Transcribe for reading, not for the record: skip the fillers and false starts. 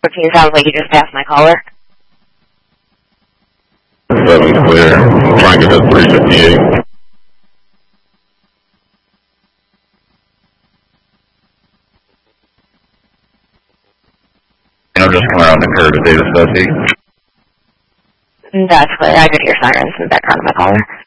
15 sounds like you just passed my caller. 7's clear. Trying to get to 358. Just coming around the curve to Davis Dusty. That's clear. I could hear sirens in the background of my caller.